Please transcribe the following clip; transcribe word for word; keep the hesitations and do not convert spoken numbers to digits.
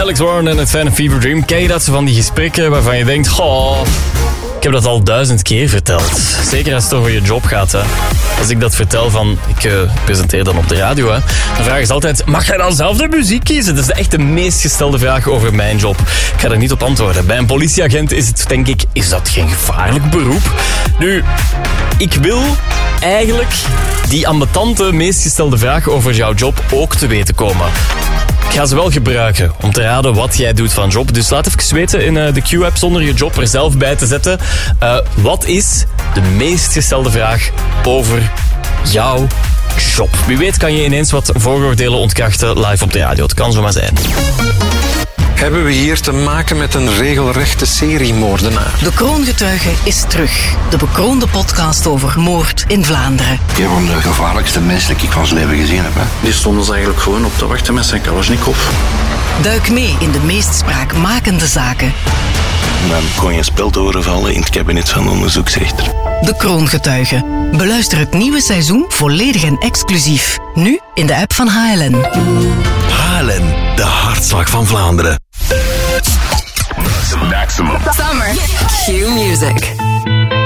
Alex Warren en het fijne Fever Dream. Ken je dat zo van die gesprekken waarvan je denkt... Goh, ik heb dat al duizend keer verteld. Zeker als het over je job gaat. Hè. Als ik dat vertel van... Ik uh, presenteer dan op de radio. Hè, dan vragen ze altijd... Mag jij dan zelf de muziek kiezen? Dat is echt de meest gestelde vraag over mijn job. Ik ga er niet op antwoorden. Bij een politieagent is het, denk ik... Is dat geen gevaarlijk beroep? Nu, ik wil eigenlijk die ambetante, meest gestelde vraag over jouw job ook te weten komen. Ik ga ze wel gebruiken om te raden wat jij doet van job. Dus laat even weten in uh, de Q-app zonder je job er zelf bij te zetten. Uh, wat is de meest gestelde vraag over jouw job? Wie weet kan je ineens wat vooroordelen ontkrachten live op de radio. Het kan zomaar zijn. Hebben we hier te maken met een regelrechte seriemoordenaar? De Kroongetuige is terug. De bekroonde podcast over moord in Vlaanderen. Een van de gevaarlijkste mensen die ik van zijn leven gezien heb. Hè. Die stonden ze eigenlijk gewoon op te wachten met zijn Kalashnikov. Duik mee in de meest spraakmakende zaken. Dan kon je een spel te horen vallen in het kabinet van de onderzoeksrechter. De Kroongetuige. Beluister het nieuwe seizoen volledig en exclusief. Nu in de app van H L N. H L N, de hartslag van Vlaanderen. Maximum. Summer. Q Music.